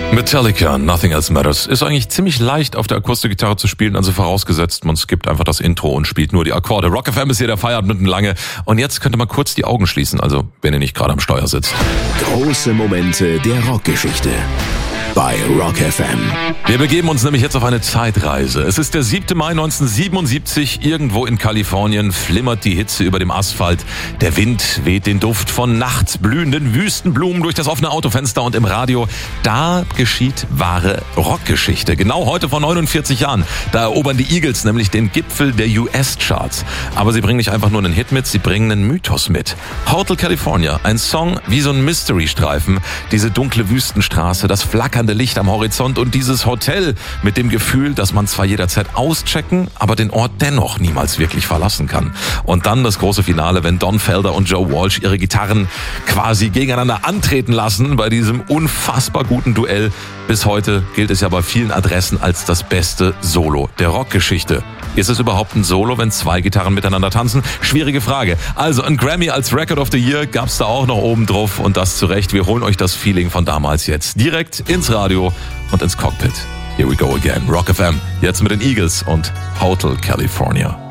Metallica, Nothing Else Matters, ist eigentlich ziemlich leicht auf der Akustikgitarre zu spielen, also vorausgesetzt, man skippt einfach das Intro und spielt nur die Akkorde. Rock FM ist hier der Feierabend mitten lange und jetzt könnt ihr mal kurz die Augen schließen, also wenn ihr nicht gerade am Steuer sitzt. Große Momente der Rockgeschichte bei Rock FM. Wir begeben uns nämlich jetzt auf eine Zeitreise. Es ist der 7. Mai 1977, irgendwo in Kalifornien flimmert die Hitze über dem Asphalt. Der Wind weht den Duft von nachts blühenden Wüstenblumen durch das offene Autofenster und im Radio. Da geschieht wahre Rockgeschichte. Genau heute vor 49 Jahren. Da erobern die Eagles nämlich den Gipfel der US-Charts. Aber sie bringen nicht einfach nur einen Hit mit, sie bringen einen Mythos mit. Hotel California, ein Song wie so ein Mystery-Streifen. Diese dunkle Wüstenstraße, das flackernde Licht am Horizont und dieses Hotel mit dem Gefühl, dass man zwar jederzeit auschecken, aber den Ort dennoch niemals wirklich verlassen kann. Und dann das große Finale, wenn Don Felder und Joe Walsh ihre Gitarren quasi gegeneinander antreten lassen bei diesem unfassbar guten Duell. Bis heute gilt es ja bei vielen Adressen als das beste Solo der Rockgeschichte. Ist es überhaupt ein Solo, wenn zwei Gitarren miteinander tanzen? Schwierige Frage. Also ein Grammy als Record of the Year gab's da auch noch oben drauf und das zu Recht. Wir holen euch das Feeling von damals jetzt direkt ins Radio und ins Cockpit. Here we go again. Rock FM, jetzt mit den Eagles und Hotel California.